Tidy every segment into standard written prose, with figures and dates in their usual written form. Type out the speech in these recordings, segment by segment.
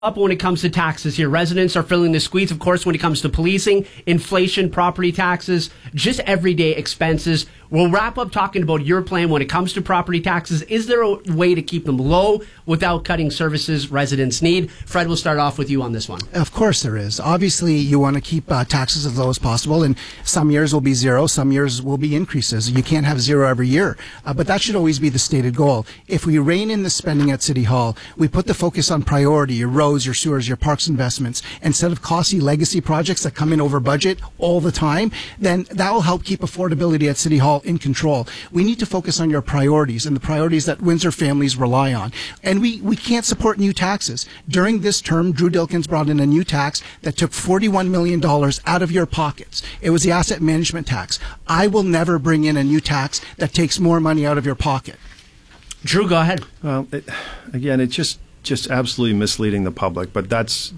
up when it comes to taxes here. Residents are feeling the squeeze, of course, when it comes to policing, inflation, property taxes, just everyday expenses. We'll wrap up talking about your plan when it comes to property taxes. Is there a way to keep them low without cutting services residents need? Fred, we'll start off with you on this one. Of course there is. Obviously, you want to keep taxes as low as possible, and some years will be zero, some years will be increases. You can't have zero every year, but that should always be the stated goal. If we rein in the spending at City Hall, we put the focus on priority, your roads, your sewers, your parks investments, instead of costly legacy projects that come in over budget all the time, then that will help keep affordability at City Hall in control. We need to focus on your priorities and the priorities that Windsor families rely on. And we can't support new taxes. During this term, Drew Dilkens brought in a new tax that took $41 million out of your pockets. It was the asset management tax. I will never bring in a new tax that takes more money out of your pocket. Drew, go ahead. Well, it's just absolutely misleading the public. But that's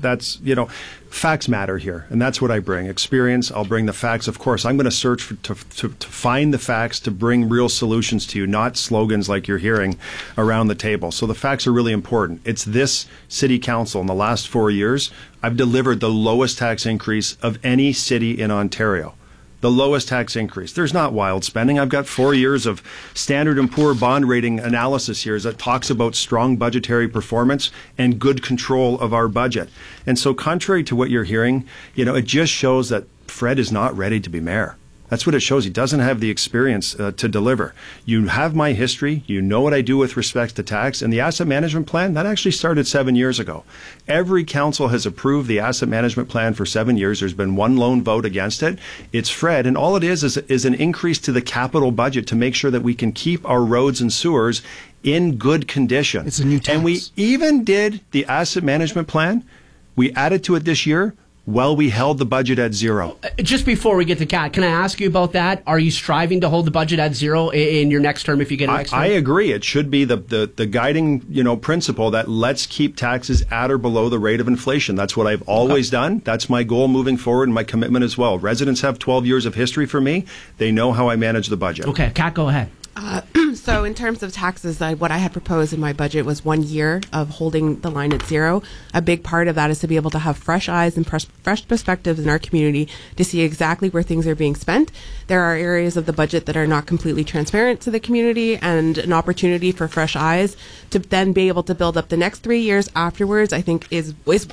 facts matter here, and that's what I bring. Experience. I'll bring the facts. Of course, I'm going to search to find the facts to bring real solutions to you, not slogans like you're hearing around the table. So the facts are really important. It's this city council in the last 4 years. I've delivered the lowest tax increase of any city in Ontario. The lowest tax increase. There's not wild spending. I've got 4 years of Standard & Poor bond rating analysis here that talks about strong budgetary performance and good control of our budget. And so contrary to what you're hearing, it just shows that Fred is not ready to be mayor. That's what it shows. He doesn't have the experience to deliver. You have my history. You know what I do with respect to tax. And the asset management plan, that actually started 7 years ago. Every council has approved the asset management plan for 7 years. There's been one lone vote against it. It's Fred. And all it is an increase to the capital budget to make sure that we can keep our roads and sewers in good condition. It's a new tax. And we even did the asset management plan. We added to it this year. Well, we held the budget at zero. Just before we get to Kat, can I ask you about that? Are you striving to hold the budget at zero in your next term if you get an next term? I agree. It should be the guiding principle that let's keep taxes at or below the rate of inflation. That's what I've always done. That's my goal moving forward and my commitment as well. Residents have 12 years of history for me. They know how I manage the budget. Okay, Kat, go ahead. So in terms of taxes, what I had proposed in my budget was 1 year of holding the line at zero. A big part of that is to be able to have fresh eyes and fresh perspectives in our community to see exactly where things are being spent. There are areas of the budget that are not completely transparent to the community, and an opportunity for fresh eyes to then be able to build up the next 3 years afterwards, I think is what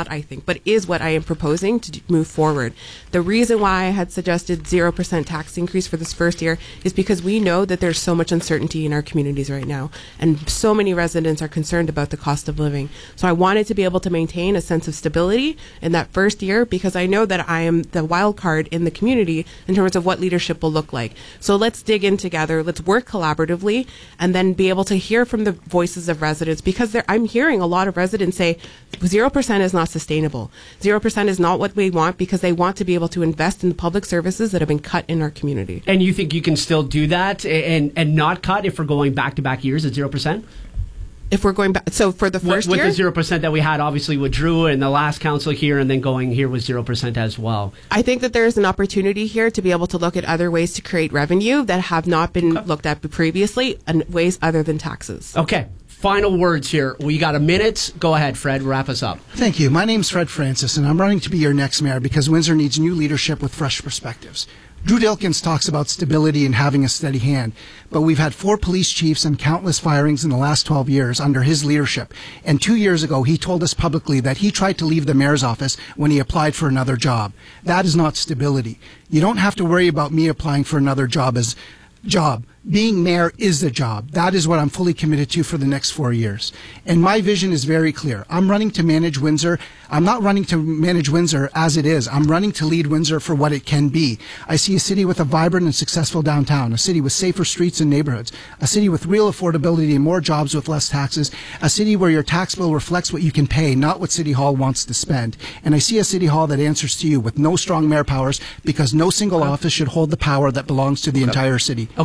I am proposing to move forward. The reason why I had suggested 0% tax increase for this first year is because we know that there's so much uncertainty in our communities right now, and so many residents are concerned about the cost of living. So I wanted to be able to maintain a sense of stability in that first year, because I know that I am the wild card in the community in terms of what leadership will look like. So let's dig in together, let's work collaboratively, and then be able to hear from the voices of residents, because I'm hearing a lot of residents say 0% is not sustainable. 0% is not what we want, because they want to be able to invest in the public services that have been cut in our community. And you think you can still do that and not cut if we're going back-to-back years at 0%? If we're going back, so for the first year? With the 0% that we had, obviously, with Drew and the last council here, and then going here with 0% as well. I think that there's an opportunity here to be able to look at other ways to create revenue that have not been looked at previously, and ways other than taxes. Okay. Final words here. We got a minute. Go ahead, Fred. Wrap us up. Thank you. My name's Fred Francis, and I'm running to be your next mayor because Windsor needs new leadership with fresh perspectives. Drew Dilkens talks about stability and having a steady hand, but we've had 4 police chiefs and countless firings in the last 12 years under his leadership. And 2 years ago, he told us publicly that he tried to leave the mayor's office when he applied for another job. That is not stability. You don't have to worry about me applying for another job as job. Being mayor is the job. That is what I'm fully committed to for the next 4 years. And my vision is very clear. I'm running to manage Windsor. I'm not running to manage Windsor as it is. I'm running to lead Windsor for what it can be. I see a city with a vibrant and successful downtown, a city with safer streets and neighborhoods, a city with real affordability and more jobs with less taxes, a city where your tax bill reflects what you can pay, not what City Hall wants to spend. And I see a City Hall that answers to you with no strong mayor powers, because no single office should hold the power that belongs to the entire city. Okay. Thank you.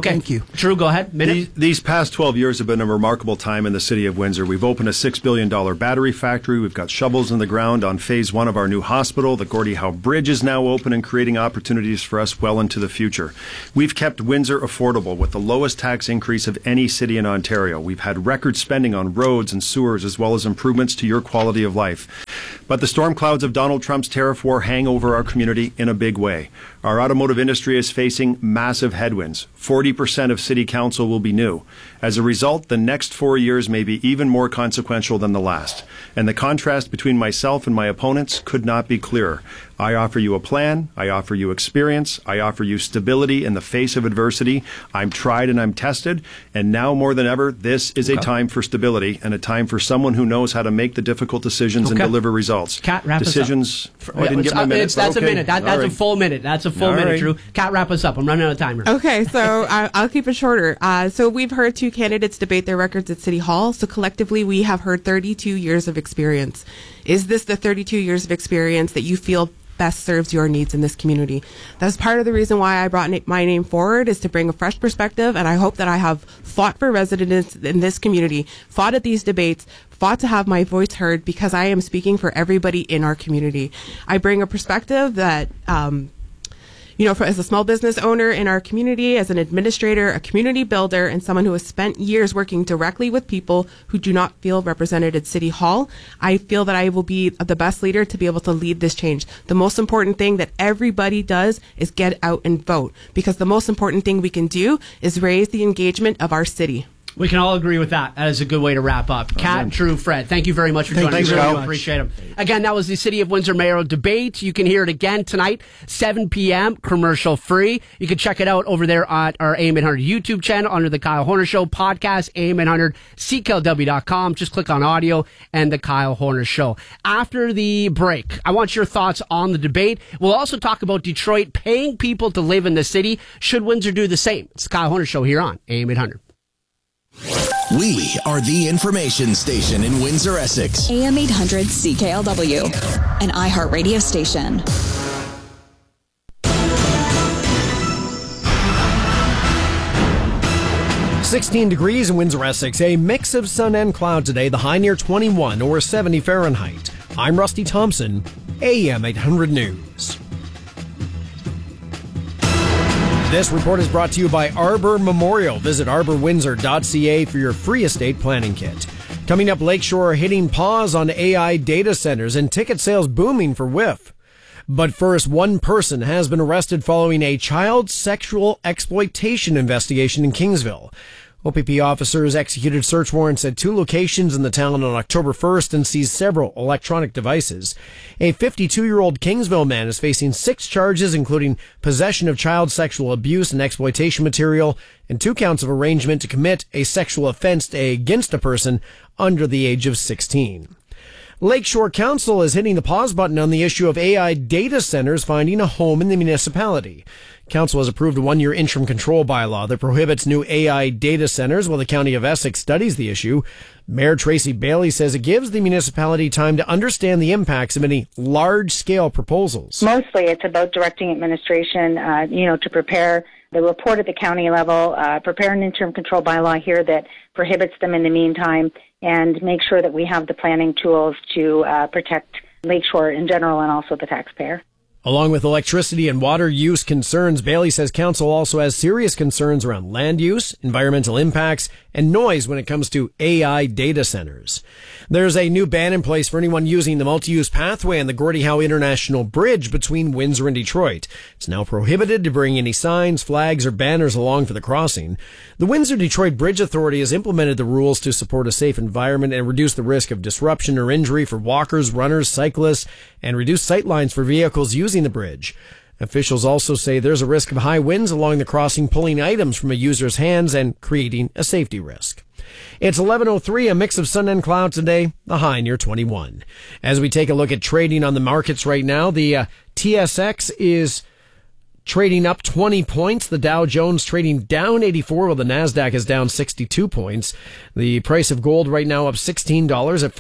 Drew, go ahead. Minute. These past 12 years have been a remarkable time in the city of Windsor. We've opened a $6 billion battery factory. We've got shovels in the ground on phase 1 of our new hospital. The Gordie Howe Bridge is now open and creating opportunities for us well into the future. We've kept Windsor affordable with the lowest tax increase of any city in Ontario. We've had record spending on roads and sewers as well as improvements to your quality of life. But the storm clouds of Donald Trump's tariff war hang over our community in a big way. Our automotive industry is facing massive headwinds. 40% of city council will be new. As a result, the next 4 years may be even more consequential than the last. And the contrast between myself and my opponents could not be clearer. I offer you a plan. I offer you experience. I offer you stability in the face of adversity. I'm tried and I'm tested. And now more than ever, this is a time for stability and a time for someone who knows how to make the difficult decisions and deliver results. Kat, wrap decisions. us up. I didn't get my minute. That's a minute. That's a full minute. That's a full minute, Drew. Kat, wrap us up. I'm running out of timer. Okay, so I'll keep it shorter. So we've heard 2 candidates debate their records at City Hall. So collectively, we have heard 32 years of experience. Is this the 32 years of experience that you feel best serves your needs in this community? That's part of the reason why I brought my name forward, is to bring a fresh perspective, and I hope that I have fought for residents in this community, fought at these debates, fought to have my voice heard, because I am speaking for everybody in our community. I bring a perspective that as a small business owner in our community, as an administrator, a community builder, and someone who has spent years working directly with people who do not feel represented at City Hall, I feel that I will be the best leader to be able to lead this change. The most important thing that everybody does is get out and vote, because the most important thing we can do is raise the engagement of our city. We can all agree with that. That is a good way to wrap up. Kat, Drew, Fred, thank you very much for joining us. We really appreciate it. Again, that was the City of Windsor mayoral debate. You can hear it again tonight, 7 p.m., commercial free. You can check it out over there at our AM 800 YouTube channel under the Kyle Horner Show podcast, AM 800, CKLW.com. Just click on audio and the Kyle Horner Show. After the break, I want your thoughts on the debate. We'll also talk about Detroit paying people to live in the city. Should Windsor do the same? It's the Kyle Horner Show here on AM 800. We are the information station in Windsor, Essex. AM 800 CKLW, an iHeartRadio station. "16 degrees in Windsor, Essex. A mix of sun and cloud today. The high near 21 or 70 Fahrenheit. I'm Rusty Thompson, AM 800 News. This report is brought to you by Arbor Memorial. Visit arborwindsor.ca for your free estate planning kit. Coming up, Lakeshore hitting pause on AI data centers and ticket sales booming for WIF. But first, one person has been arrested following a child sexual exploitation investigation in Kingsville. OPP officers executed search warrants at 2 locations in the town on October 1st and seized several electronic devices. A 52-year-old Kingsville man is facing 6 charges, including possession of child sexual abuse and exploitation material, and 2 counts of arrangement to commit a sexual offense against a person under the age of 16. Lakeshore Council is hitting the pause button on the issue of AI data centers finding a home in the municipality. Council has approved a 1-year interim control bylaw that prohibits new AI data centers while the County of Essex studies the issue. Mayor Tracy Bailey says it gives the municipality time to understand the impacts of any large-scale proposals. Mostly it's about directing administration, to prepare the report at the county level, prepare an interim control bylaw here that prohibits them in the meantime, and make sure that we have the planning tools to protect Lakeshore in general and also the taxpayer. Along with electricity and water use concerns, Bailey says council also has serious concerns around land use, environmental impacts, and noise when it comes to AI data centers. There's a new ban in place for anyone using the multi-use pathway on the Gordie Howe International Bridge between Windsor and Detroit. It's now prohibited to bring any signs, flags, or banners along for the crossing. The Windsor-Detroit Bridge Authority has implemented the rules to support a safe environment and reduce the risk of disruption or injury for walkers, runners, cyclists, and reduce sight lines for vehicles using the bridge. Officials also say there's a risk of high winds along the crossing pulling items from a user's hands and creating a safety risk. It's 11:03, a mix of sun and cloud today, the high near 21. As we take a look at trading on the markets right now, the TSX is trading up 20 points. The Dow Jones trading down 84, while the NASDAQ is down 62 points. The price of gold right now up $16 at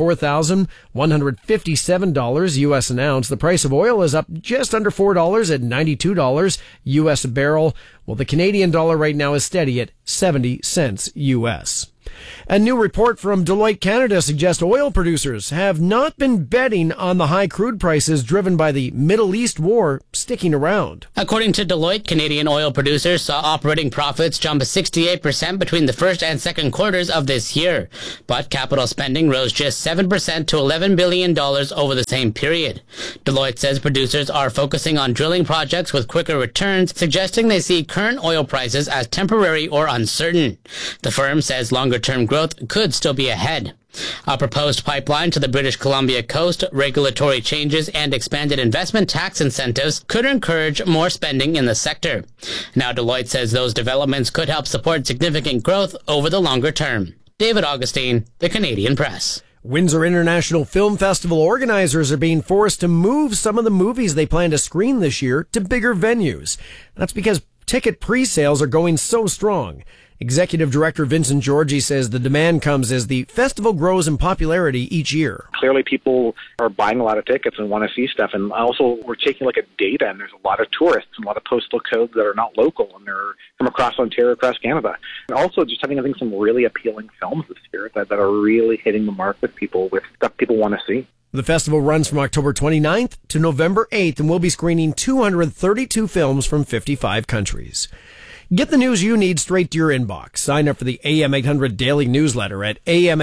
$4,157 U.S. an ounce. The price of oil is up just under $4 at $92 U.S. a barrel, while the Canadian dollar right now is steady at 70 cents U.S. A new report from Deloitte Canada suggests oil producers have not been betting on the high crude prices driven by the Middle East war sticking around. According to Deloitte, Canadian oil producers saw operating profits jump 68% between the first and second quarters of this year. But capital spending rose just 7% to $11 billion over the same period. Deloitte says producers are focusing on drilling projects with quicker returns, suggesting they see current oil prices as temporary or uncertain. The firm says longer-term growth could still be ahead. A proposed pipeline to the British Columbia coast, regulatory changes, and expanded investment tax incentives could encourage more spending in the sector. Now Deloitte says those developments could help support significant growth over the longer term. David Augustine, The Canadian Press. Windsor International Film Festival organizers are being forced to move some of the movies they plan to screen this year to bigger venues. That's because ticket pre-sales are going so strong. Executive Director Vincent Georgie says the demand comes as the festival grows in popularity each year. Clearly people are buying a lot of tickets and want to see stuff. And also we're taking like a data, and there's a lot of tourists and a lot of postal codes that are not local, and they're from across Ontario, across Canada. And also just having, I think, some really appealing films this year that are really hitting the mark with people, with stuff people want to see. The festival runs from October 29th to November 8th, and we'll be screening 232 films from 55 countries. Get the news you need straight to your inbox. Sign up for the AM 800 daily newsletter at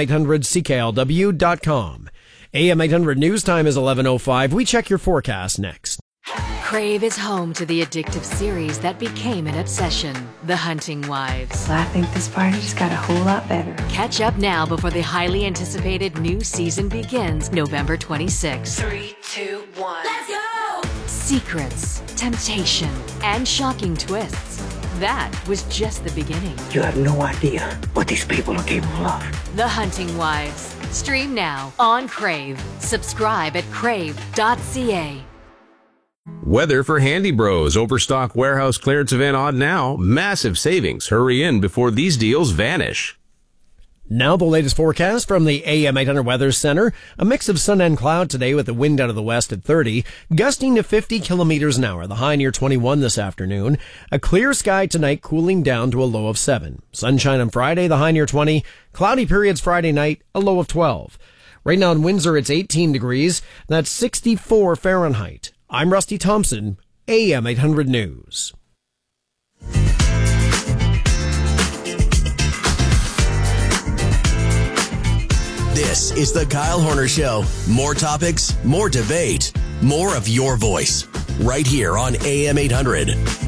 am800cklw.com. AM 800 news time is 11:05. We check your forecast next. Crave is home to the addictive series that became an obsession, The Hunting Wives. I think this party just got a whole lot better. Catch up now before the highly anticipated new season begins November 26th. 3, 2, 1. Let's go! Secrets, temptation, and shocking twists. That was just the beginning. You have no idea what these people are capable of. The Hunting Wives. Stream now on Crave. Subscribe at crave.ca. Weather for Handy Bros. Overstock warehouse clearance event on now. Massive savings. Hurry in before these deals vanish. Now the latest forecast from the AM 800 Weather Center. A mix of sun and cloud today with the wind out of the west at 30, gusting to 50 kilometers an hour. The high near 21 this afternoon. A clear sky tonight, cooling down to a low of 7. Sunshine on Friday, the high near 20. Cloudy periods Friday night, a low of 12. Right now in Windsor, it's 18 degrees. That's 64 Fahrenheit. I'm Rusty Thompson, AM 800 News. This is the Kyle Horner Show. More topics, more debate, more of your voice. Right here on AM 800.